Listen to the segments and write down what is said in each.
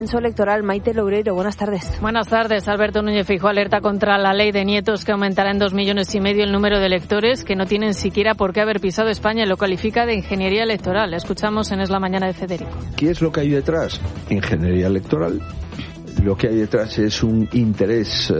Electoral. Maite Loureiro, buenas tardes. Buenas tardes. Alberto Núñez Feijóo alerta contra la ley de nietos que aumentará en 2,5 millones el número de electores que no tienen siquiera por qué haber pisado España y lo califica de ingeniería electoral. Escuchamos en Es la Mañana de Federico. ¿Qué es lo que hay detrás? Ingeniería electoral. Lo que hay detrás es un interés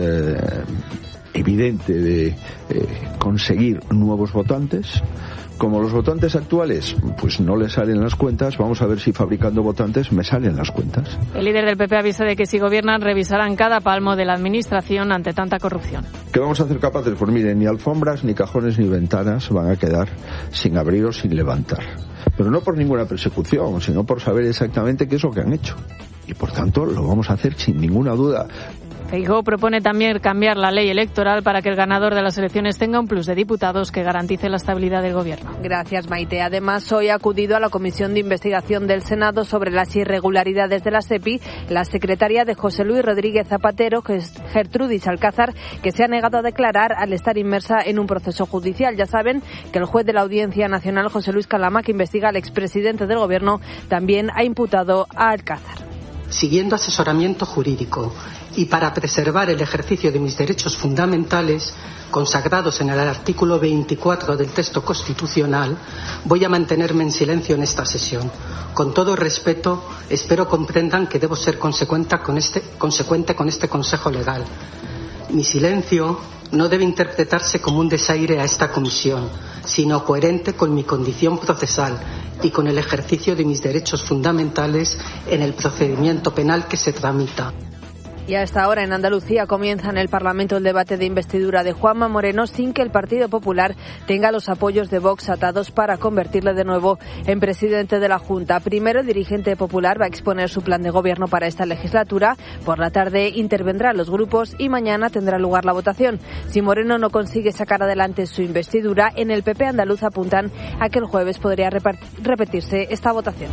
evidente de conseguir nuevos votantes. Como los votantes actuales pues no les salen las cuentas, vamos a ver si fabricando votantes me salen las cuentas. El líder del PP avisa de que si gobiernan revisarán cada palmo de la administración ante tanta corrupción. ¿Qué vamos a hacer capaces? Pues miren, ni alfombras, ni cajones, ni ventanas van a quedar sin abrir o sin levantar. Pero no por ninguna persecución, sino por saber exactamente qué es lo que han hecho. Y por tanto lo vamos a hacer sin ninguna duda. Feijóo propone también cambiar la ley electoral para que el ganador de las elecciones tenga un plus de diputados que garantice la estabilidad del gobierno. Gracias, Maite. Además, hoy ha acudido a la Comisión de Investigación del Senado sobre las irregularidades de la SEPI la secretaria de José Luis Rodríguez Zapatero, Gertrudis Alcázar, que se ha negado a declarar al estar inmersa en un proceso judicial. Ya saben que el juez de la Audiencia Nacional, José Luis Calama, que investiga al expresidente del Gobierno, también ha imputado a Alcázar. Siguiendo asesoramiento jurídico y para preservar el ejercicio de mis derechos fundamentales consagrados en el artículo 24 del texto constitucional, voy a mantenerme en silencio en esta sesión. Con todo respeto, espero comprendan que debo ser consecuente con este consejo legal. Mi silencio no debe interpretarse como un desaire a esta comisión, sino coherente con mi condición procesal y con el ejercicio de mis derechos fundamentales en el procedimiento penal que se tramita. Y a esta hora en Andalucía comienza en el Parlamento el debate de investidura de Juanma Moreno sin que el Partido Popular tenga los apoyos de Vox atados para convertirle de nuevo en presidente de la Junta. Primero, el dirigente popular va a exponer su plan de gobierno para esta legislatura. Por la tarde intervendrán los grupos y mañana tendrá lugar la votación. Si Moreno no consigue sacar adelante su investidura, en el PP andaluz apuntan a que el jueves podría repetirse esta votación.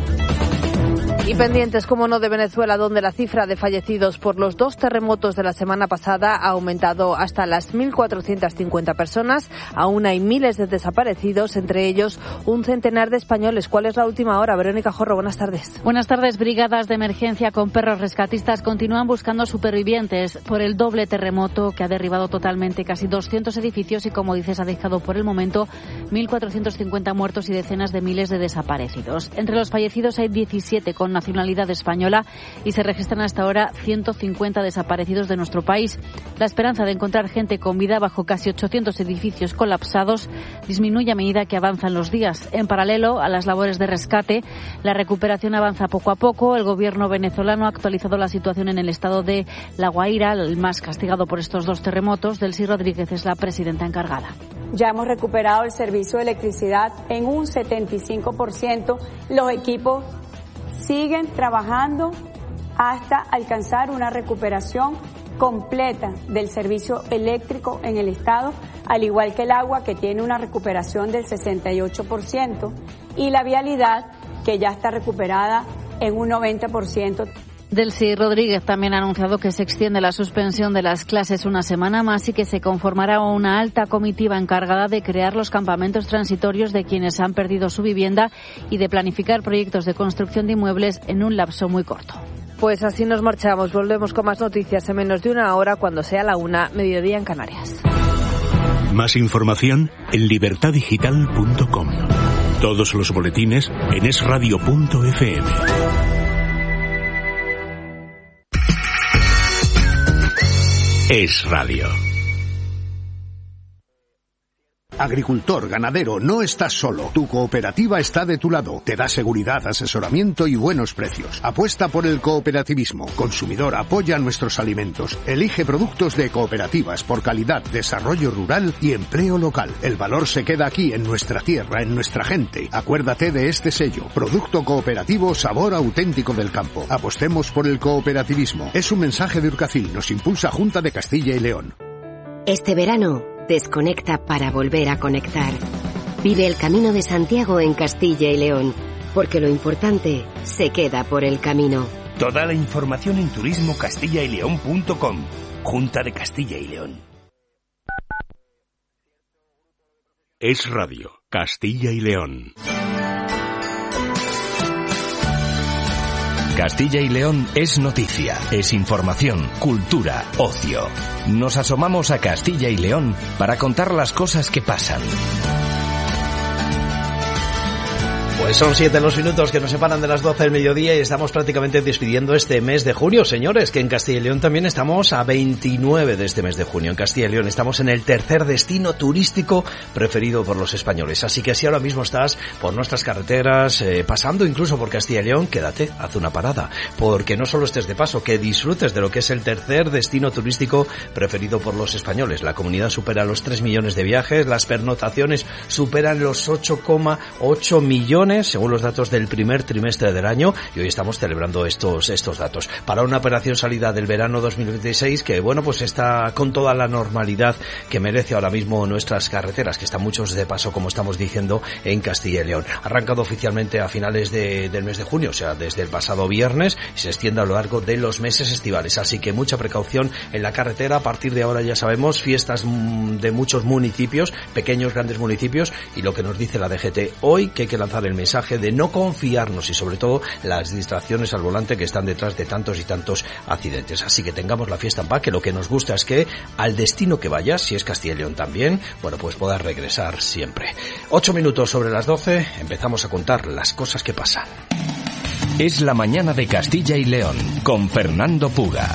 Y pendientes, como no, de Venezuela, donde la cifra de fallecidos por los 2 terremotos de la semana pasada ha aumentado hasta las 1.450 personas. Aún hay miles de desaparecidos, entre ellos un centenar de españoles. ¿Cuál es la última hora? Verónica Jorro, buenas tardes. Buenas tardes. Brigadas de emergencia con perros rescatistas continúan buscando supervivientes por el doble terremoto que ha derribado totalmente casi 200 edificios y, como dices, ha dejado por el momento 1.450 muertos y decenas de miles de desaparecidos. Entre los fallecidos hay 17 con nacionalidad española y se registran hasta ahora 150 desaparecidos de nuestro país. La esperanza de encontrar gente con vida bajo casi 800 edificios colapsados disminuye a medida que avanzan los días. En paralelo a las labores de rescate, la recuperación avanza poco a poco. El gobierno venezolano ha actualizado la situación en el estado de La Guaira, el más castigado por estos 2 terremotos. Delcy Rodríguez es la presidenta encargada. Ya hemos recuperado el servicio de electricidad en un 75%. Los equipos siguen trabajando hasta alcanzar una recuperación completa del servicio eléctrico en el estado, al igual que el agua, que tiene una recuperación del 68%, y la vialidad, que ya está recuperada en un 90%. Delcy Rodríguez también ha anunciado que se extiende la suspensión de las clases una semana más y que se conformará una alta comitiva encargada de crear los campamentos transitorios de quienes han perdido su vivienda y de planificar proyectos de construcción de inmuebles en un lapso muy corto. Pues así nos marchamos. Volvemos con más noticias en menos de una hora cuando sea la 1:00, mediodía en Canarias. Más información en libertadigital.com. Todos los boletines en esradio.fm. Es Radio. Agricultor, ganadero, no estás solo. Tu cooperativa está de tu lado. Te da seguridad, asesoramiento y buenos precios. Apuesta por el cooperativismo. Consumidor, apoya nuestros alimentos. Elige productos de cooperativas por calidad, desarrollo rural y empleo local. El valor se queda aquí, en nuestra tierra, en nuestra gente. Acuérdate de este sello. Producto cooperativo, sabor auténtico del campo. Apostemos por el cooperativismo. Es un mensaje de Urcacil. Nos impulsa Junta de Castilla y León. Este verano, desconecta para volver a conectar. Vive el Camino de Santiago en Castilla y León, porque lo importante se queda por el camino. Toda la información en turismocastillaileón.com. Junta de Castilla y León. Es Radio, Castilla y León. Castilla y León es noticia, es información, cultura, ocio. Nos asomamos a Castilla y León para contar las cosas que pasan. Pues son 7 los minutos que nos separan de las 12 del mediodía y estamos prácticamente despidiendo este mes de junio, señores, que en Castilla y León también estamos a 29 de este mes de junio. En Castilla y León estamos en el tercer destino turístico preferido por los españoles. Así que si ahora mismo estás por nuestras carreteras, pasando incluso por Castilla y León, quédate, haz una parada, porque no solo estés de paso, que disfrutes de lo que es el tercer destino turístico preferido por los españoles. La comunidad supera los 3 millones de viajes, las pernoctaciones superan los 8,8 millones según los datos del primer trimestre del año, y hoy estamos celebrando estos datos para una operación salida del verano 2026 que, bueno, pues está con toda la normalidad que merece ahora mismo nuestras carreteras, que están muchos de paso, como estamos diciendo, en Castilla y León. Ha arrancado oficialmente a finales del mes de junio, o sea, desde el pasado viernes, y se extiende a lo largo de los meses estivales, así que mucha precaución en la carretera. A partir de ahora, ya sabemos, fiestas de muchos municipios, pequeños, grandes municipios, y lo que nos dice la DGT hoy, que hay que lanzar el mensaje de no confiarnos y sobre todo las distracciones al volante que están detrás de tantos y tantos accidentes. Así que tengamos la fiesta en paz, que lo que nos gusta es que al destino que vayas, si es Castilla y León también, bueno, pues puedas regresar siempre. 8 minutos sobre las 12, empezamos a contar las cosas que pasan. Es la mañana de Castilla y León con Fernando Puga.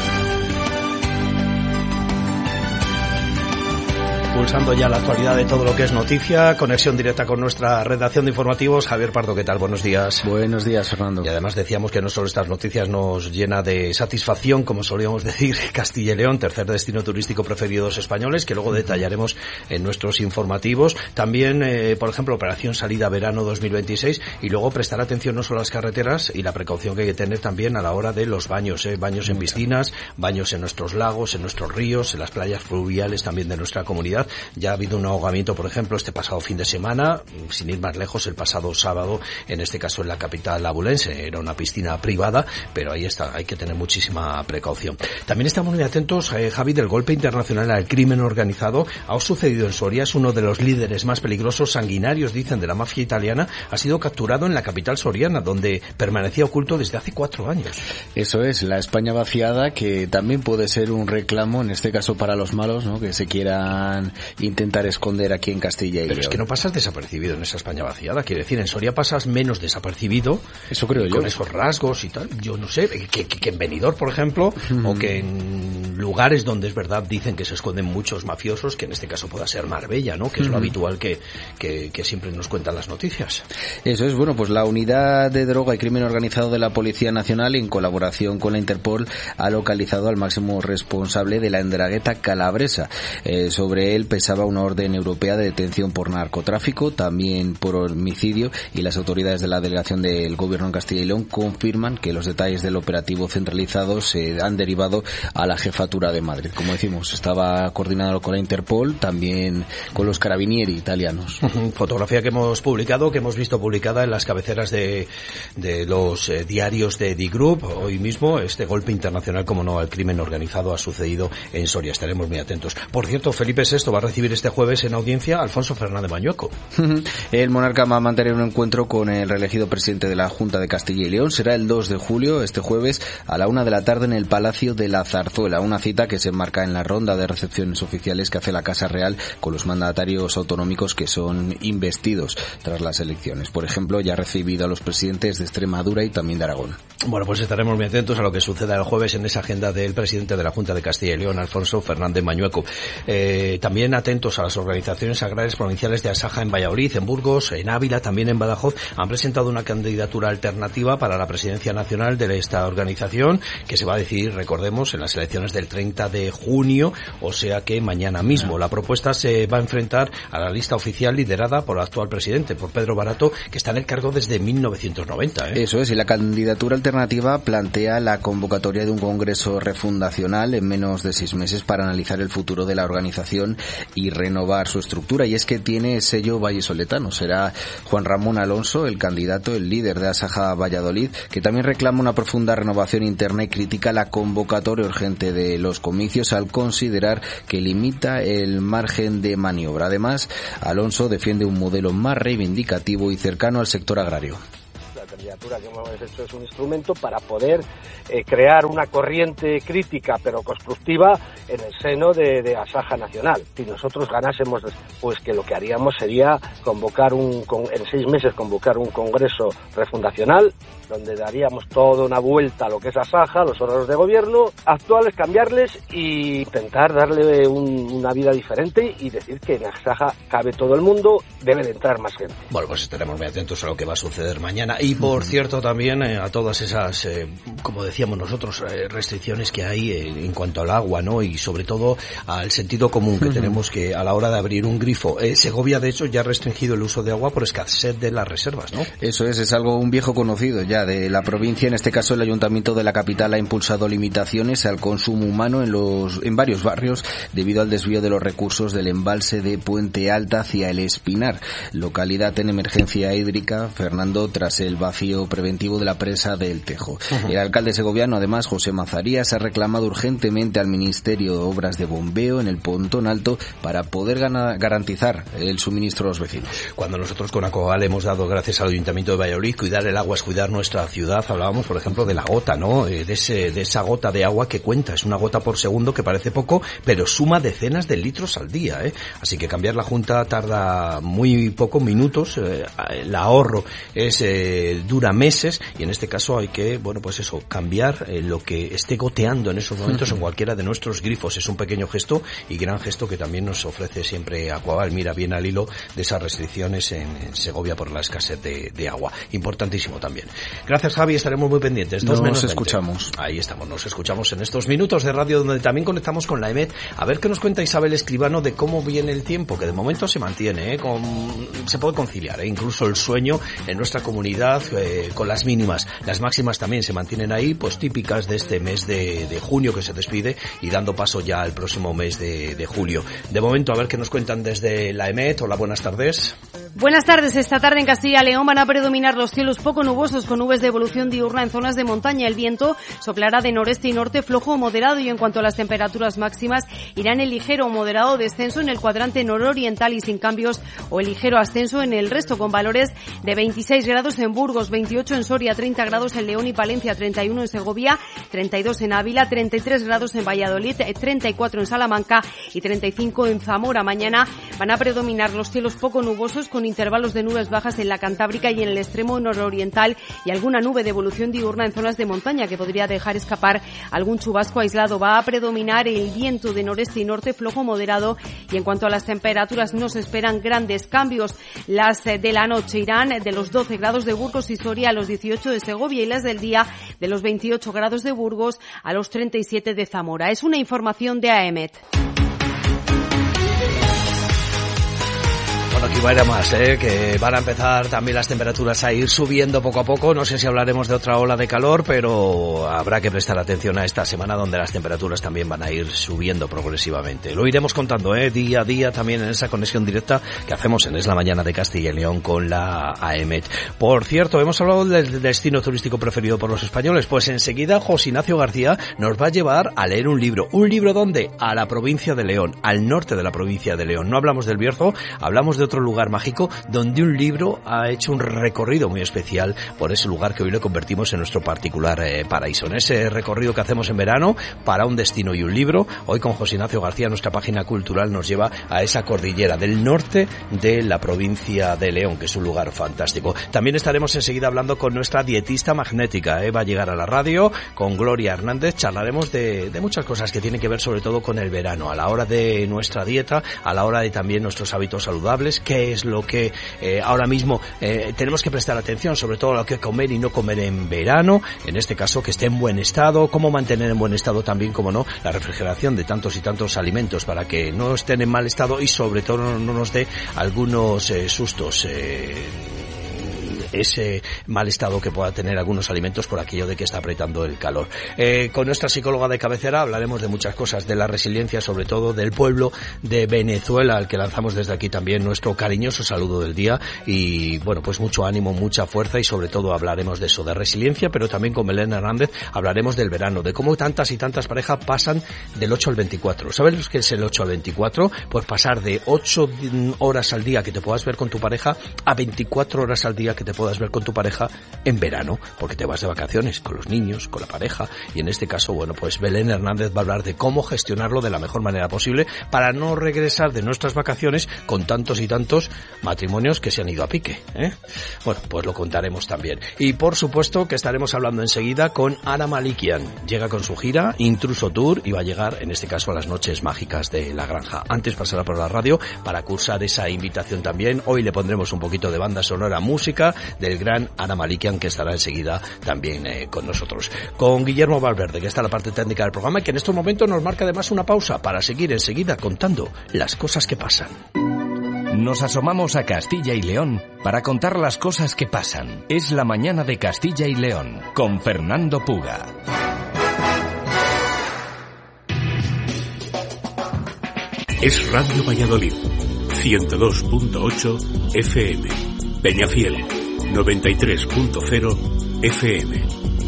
Pulsando ya la actualidad de todo lo que es noticia, conexión directa con nuestra redacción de informativos. Javier Pardo, ¿qué tal? Buenos días. Buenos días, Fernando. Y además decíamos que no solo estas noticias nos llena de satisfacción, como solíamos decir, Castilla y León, tercer destino turístico preferido de los españoles, que luego detallaremos en nuestros informativos. También, por ejemplo, operación salida verano 2026, y luego prestar atención no solo a las carreteras y la precaución que hay que tener también a la hora de los baños, baños en piscinas, baños en nuestros lagos, en nuestros ríos, en las playas fluviales también de nuestra comunidad. Ya ha habido un ahogamiento, por ejemplo, este pasado fin de semana, sin ir más lejos, el pasado sábado, en este caso en la capital abulense. Era una piscina privada, pero ahí está, hay que tener muchísima precaución. También estamos muy atentos, Javi, del golpe internacional al crimen organizado. Ha sucedido en Soria, es uno de los líderes más peligrosos, sanguinarios, dicen, de la mafia italiana. Ha sido capturado en la capital soriana, donde permanecía oculto desde hace 4 años. Eso es, la España vaciada, que también puede ser un reclamo, en este caso para los malos, ¿no?, que se quieran intentar esconder aquí en Castilla y León. Pero es que no pasas desapercibido en esa España vaciada, quiere decir, en Soria pasas menos desapercibido. Eso creo yo. Con esos rasgos y tal, yo no sé, que en Benidorm, por ejemplo, o que en lugares donde es verdad dicen que se esconden muchos mafiosos, que en este caso pueda ser Marbella, ¿no?, que es lo habitual que siempre nos cuentan las noticias. Eso es, bueno, pues la Unidad de Droga y Crimen Organizado de la Policía Nacional, en colaboración con la Interpol, ha localizado al máximo responsable de la Ndrangheta calabresa. Sobre él pesaba una orden europea de detención por narcotráfico, también por homicidio, y las autoridades de la delegación del Gobierno en Castilla y León confirman que los detalles del operativo centralizado se han derivado a la jefatura de Madrid. Como decimos, estaba coordinado con la Interpol, también con los carabinieri italianos. Fotografía que hemos publicado, que hemos visto publicada en las cabeceras de los diarios de The Group. Hoy mismo este golpe internacional, como no, al crimen organizado ha sucedido en Soria. Estaremos muy atentos. Por cierto, Felipe VI va a recibir este jueves en audiencia a Alfonso Fernández Mañueco. El monarca va a mantener un encuentro con el reelegido presidente de la Junta de Castilla y León. Será el 2 de julio, este jueves, a la 1 de la tarde en el Palacio de la Zarzuela. Una cita que se enmarca en la ronda de recepciones oficiales que hace la Casa Real con los mandatarios autonómicos que son investidos tras las elecciones. Por ejemplo, ya ha recibido a los presidentes de Extremadura y también de Aragón. Bueno, pues estaremos muy atentos a lo que suceda el jueves en esa agenda del presidente de la Junta de Castilla y León, Alfonso Fernández Mañueco. También atentos a las organizaciones agrarias provinciales de Asaja en Valladolid, en Burgos, en Ávila, también en Badajoz. Han presentado una candidatura alternativa para la presidencia nacional de esta organización, que se va a decidir, recordemos, en las elecciones del 30 de junio, o sea que mañana mismo. La propuesta se va a enfrentar a la lista oficial liderada por el actual presidente, por Pedro Barato, que está en el cargo desde 1990. Eso es, y la candidatura alternativa plantea la convocatoria de un congreso refundacional en menos de 6 meses para analizar el futuro de la organización y renovar su estructura, y es que tiene sello vallisoletano. Será Juan Ramón Alonso el candidato, el líder de Asaja Valladolid, que también reclama una profunda renovación interna y critica la convocatoria urgente de los comicios al considerar que limita el margen de maniobra. Además, Alonso defiende un modelo más reivindicativo y cercano al sector agrario. La candidatura que hemos hecho es un instrumento para poder crear una corriente crítica pero constructiva en el seno de Asaja Nacional. Si nosotros ganásemos, pues que lo que haríamos sería en 6 meses convocar un congreso refundacional donde daríamos toda una vuelta a lo que es Asaja, los órganos de gobierno actuales, cambiarles y intentar darle una vida diferente y decir que en Asaja cabe todo el mundo, debe de entrar más gente. Bueno, pues estaremos muy atentos a lo que va a suceder mañana y, por cierto, también a todas esas, como decíamos nosotros, restricciones que hay en cuanto al agua, ¿no? Y sobre todo al sentido común que tenemos que a la hora de abrir un grifo. Segovia, de hecho, ya ha restringido el uso de agua por escasez de las reservas, ¿no? Eso es algo, un viejo conocido ya de la provincia. En este caso, el Ayuntamiento de la capital ha impulsado limitaciones al consumo humano en varios barrios debido al desvío de los recursos del embalse de Puente Alta hacia el Espinar, localidad en emergencia hídrica, Fernando, tras el vacío preventivo de la presa del Tejo. El alcalde segoviano, además, José Mazarías, ha reclamado urgentemente al Ministerio de Obras de bombeo en el Pontón Alto para poder garantizar el suministro a los vecinos. Cuando nosotros con ACOAL hemos dado, gracias al Ayuntamiento de Valladolid, cuidar el agua es cuidar nuestra ciudad, hablábamos, por ejemplo, de la gota, ¿no? De esa gota de agua que cuenta, es una gota por segundo que parece poco, pero suma decenas de litros al día, ¿eh? Así que cambiar la junta tarda muy pocos minutos, el ahorro dura meses y en este caso hay que, bueno, pues eso, cambiar lo que esté goteando en esos momentos en cualquiera de nuestros grifos. Es un pequeño gesto y gran gesto que también nos ofrece siempre ACOAL. Mira, bien al hilo de esas restricciones en Segovia por la escasez de agua. Importantísimo también. Gracias, Javi, estaremos muy pendientes. Nos escuchamos. Ahí estamos, nos escuchamos en estos minutos de radio donde también conectamos con la EMET. A ver qué nos cuenta Isabel Escribano de cómo viene el tiempo, que de momento se mantiene, se puede conciliar, incluso el sueño en nuestra comunidad con las mínimas. Las máximas también se mantienen ahí, pues típicas de este mes de junio que se despide y dando paso ya al próximo mes de julio. De momento, a ver qué nos cuentan desde la EMET. Hola, buenas tardes. Buenas tardes. Esta tarde en Castilla y León van a predominar los cielos poco nubosos con nubes de evolución diurna en zonas de montaña. El viento soplará de noreste y norte flojo o moderado y en cuanto a las temperaturas máximas irán en ligero o moderado descenso en el cuadrante nororiental y sin cambios o el ligero ascenso en el resto con valores de 26 grados en Burgos, 28 en Soria, 30 grados en León y Palencia, 31 en Segovia, 32 en Ávila, 33 grados en Valladolid, 34 en Salamanca y 35 en Zamora. Mañana van a predominar los cielos poco nubosos con intervalos de nubes bajas en la Cantábrica y en el extremo nororiental y alguna nube de evolución diurna en zonas de montaña que podría dejar escapar algún chubasco aislado. Va a predominar el viento de noreste y norte flojo moderado y en cuanto a las temperaturas no se esperan grandes cambios. Las de la noche irán de los 12 grados de Burgos y Soria a los 18 de Segovia y las del día de los 28 grados de Burgos a los 37 de Zamora. Es una información de AEMET. Bueno, aquí va a ir a más, que van a empezar también las temperaturas a ir subiendo poco a poco. No sé si hablaremos de otra ola de calor, pero habrá que prestar atención a esta semana donde las temperaturas también van a ir subiendo progresivamente. Lo iremos contando día a día también en esa conexión directa que hacemos en Es la Mañana de Castilla y León con la AEMET. Por cierto, hemos hablado del destino turístico preferido por los españoles. Pues enseguida José Ignacio García nos va a llevar a leer un libro. ¿Un libro dónde? A la provincia de León, al norte de la provincia de León. No hablamos del Bierzo, hablamos de otro lugar mágico donde un libro ha hecho un recorrido muy especial por ese lugar que hoy le convertimos en nuestro particular paraíso. En ese recorrido que hacemos en verano para un destino y un libro, hoy con José Ignacio García nuestra página cultural nos lleva a esa cordillera del norte de la provincia de León, que es un lugar fantástico. También estaremos enseguida hablando con nuestra dietista magnética, va a llegar a la radio con Gloria Hernández. Charlaremos de muchas cosas que tienen que ver sobre todo con el verano, a la hora de nuestra dieta, a la hora de también nuestros hábitos saludables, qué es lo que ahora mismo tenemos que prestar atención, sobre todo a lo que comer y no comer en verano, en este caso que esté en buen estado, cómo mantener en buen estado también, como no, la refrigeración de tantos y tantos alimentos para que no estén en mal estado y sobre todo no nos dé algunos sustos. Ese mal estado que pueda tener algunos alimentos por aquello de que está apretando el calor. Con nuestra psicóloga de cabecera hablaremos de muchas cosas, de la resiliencia, sobre todo del pueblo de Venezuela, al que lanzamos desde aquí también nuestro cariñoso saludo del día y bueno, pues mucho ánimo, mucha fuerza y sobre todo hablaremos de eso, de resiliencia, pero también con Belén Hernández hablaremos del verano, de cómo tantas y tantas parejas pasan del 8 al 24. ¿Sabes lo que es el 8 al 24? Pues pasar de 8 horas al día que te puedas ver con tu pareja a 24 horas al día que te puedas puedas ver con tu pareja en verano, porque te vas de vacaciones con los niños, con la pareja, y en este caso, bueno, pues Belén Hernández va a hablar de cómo gestionarlo de la mejor manera posible para no regresar de nuestras vacaciones con tantos y tantos matrimonios que se han ido a pique, ¿eh? Bueno, pues lo contaremos también. Y por supuesto que estaremos hablando enseguida con Ara Malikian. Llega con su gira Intruso Tour y va a llegar, en este caso, a las noches mágicas de La Granja. Antes pasará por la radio para cursar esa invitación también. Hoy le pondremos un poquito de banda sonora, música del gran Ara Malikian, que estará enseguida también con nosotros. Con Guillermo Valverde, que está en la parte técnica del programa y que en estos momentos nos marca además una pausa para seguir enseguida contando las cosas que pasan. Nos asomamos a Castilla y León para contar las cosas que pasan. Es la mañana de Castilla y León con Fernando Puga. Es Radio Valladolid, 102.8 FM, Peñafiel, 93.0 FM.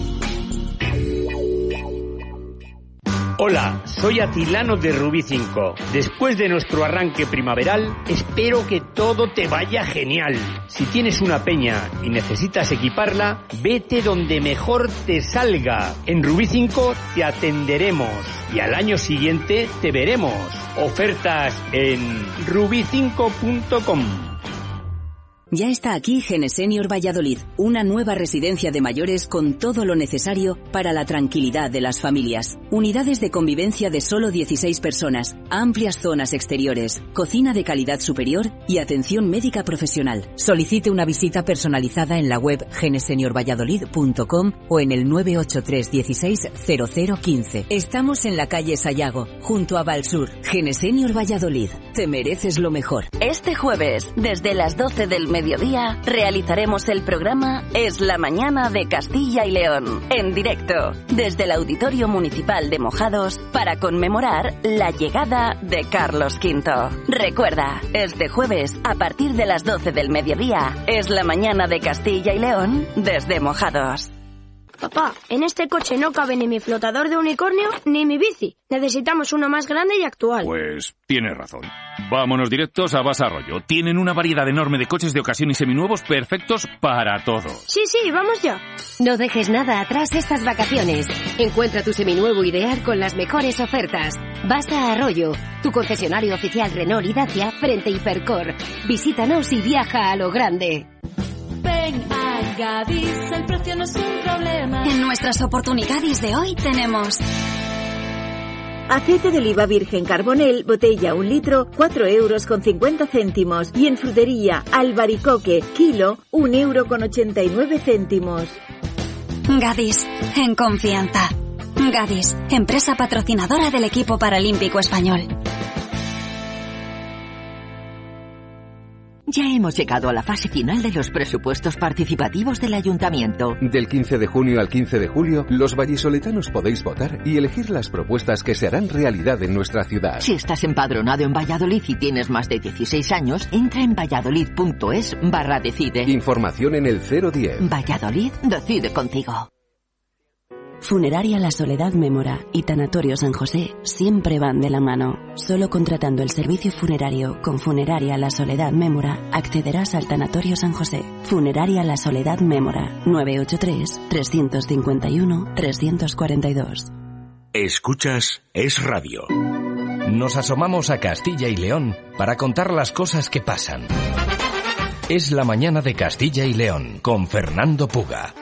Hola, soy Atilano de Rubí 5. Después de nuestro arranque primaveral, espero que todo te vaya genial. Si tienes una peña y necesitas equiparla, vete donde mejor te salga. En Rubí 5 te atenderemos y al año siguiente te veremos. Ofertas en rubi5.com. Ya está aquí Genesenior Valladolid, una nueva residencia de mayores con todo lo necesario para la tranquilidad de las familias. Unidades de convivencia de solo 16 personas, amplias zonas exteriores, cocina de calidad superior y atención médica profesional. Solicite una visita personalizada en la web geneseniorvalladolid.com o en el 983 16 0015. Estamos en la calle Sayago, junto a Valsur. Genesenior Valladolid, te mereces lo mejor. Este jueves, desde las 12 del mediodía, realizaremos el programa Es la Mañana de Castilla y León, en directo, desde el Auditorio Municipal de Mojados, para conmemorar la llegada de Carlos V. Recuerda, este jueves, a partir de las 12 del mediodía, Es la Mañana de Castilla y León, desde Mojados. Papá, en este coche no cabe ni mi flotador de unicornio ni mi bici. Necesitamos uno más grande y actual. Pues tienes razón. Vámonos directos a Basa Arroyo. Tienen una variedad enorme de coches de ocasión y seminuevos perfectos para todo. Sí, vamos ya. No dejes nada atrás estas vacaciones. Encuentra tu seminuevo ideal con las mejores ofertas. Basa Arroyo, tu concesionario oficial Renault y Dacia frente a Hipercor. Visítanos y viaja a lo grande. Ven a Gadis, el precio no es un problema. En nuestras oportunidades de hoy tenemos aceite de oliva virgen Carbonell, botella 1 litro, 4,50 €. Y en frutería, albaricoque, kilo, 1,89 €. Gadis, en confianza. Gadis, empresa patrocinadora del equipo paralímpico español. Ya hemos llegado a la fase final de los presupuestos participativos del Ayuntamiento. Del 15 de junio al 15 de julio, los vallisoletanos podéis votar y elegir las propuestas que se harán realidad en nuestra ciudad. Si estás empadronado en Valladolid y tienes más de 16 años, entra en valladolid.es/decide. Información en el 010. Valladolid decide contigo. Funeraria La Soledad Mémora y Tanatorio San José siempre van de la mano. Solo contratando el servicio funerario con Funeraria La Soledad Mémora accederás al Tanatorio San José. Funeraria La Soledad Mémora, 983 351 342. Escuchas Es Radio. Nos asomamos a Castilla y León para contar las cosas que pasan. Es la mañana de Castilla y León con Fernando Puga.